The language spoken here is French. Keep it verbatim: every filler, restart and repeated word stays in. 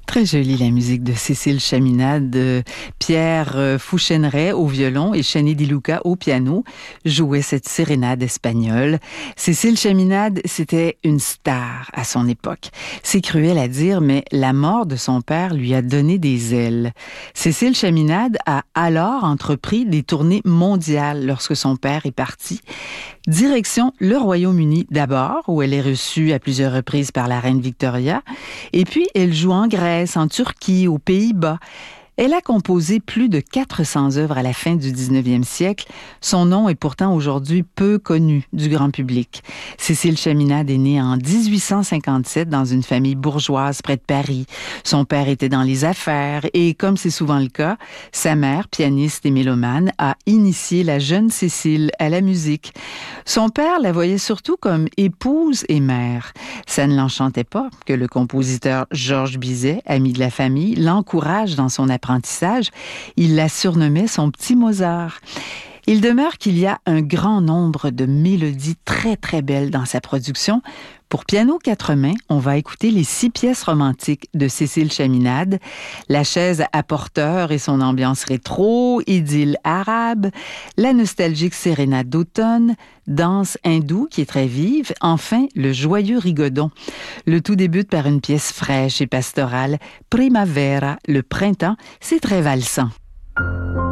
Très jolie la musique de Cécile Chaminade. de Pierre euh, Fouchenray au violon et Chani Di Luca au piano jouaient cette sérénade espagnole. Cécile Chaminade, c'était une star à son époque. C'est cruel à dire, mais la mort de son père lui a donné des ailes. Cécile Chaminade a alors entrepris des tournées mondiales lorsque son père est parti. Direction le Royaume-Uni d'abord, où elle est reçue à plusieurs reprises par la reine Victoria. Et puis, elle joue en Grèce, en Turquie, aux Pays-Bas. Elle a composé plus de quatre cents œuvres à la fin du dix-neuvième siècle. Son nom est pourtant aujourd'hui peu connu du grand public. Cécile Chaminade est née en dix-huit cent cinquante-sept dans une famille bourgeoise près de Paris. Son père était dans les affaires et, comme c'est souvent le cas, sa mère, pianiste et mélomane, a initié la jeune Cécile à la musique. Son père la voyait surtout comme épouse et mère. Ça ne l'enchantait pas que le compositeur Georges Bizet, ami de la famille, l'encourage dans son apprentissage. Il la surnommait son petit Mozart. Il demeure qu'il y a un grand nombre de mélodies très très belles dans sa production. Pour piano quatre mains, on va écouter les six pièces romantiques de Cécile Chaminade, La chaise à porteur et son ambiance rétro, Idylle arabe, la nostalgique sérénade d'automne, Danse hindoue qui est très vive, enfin le joyeux rigodon. Le tout débute par une pièce fraîche et pastorale, Primavera, le printemps, c'est très valsant.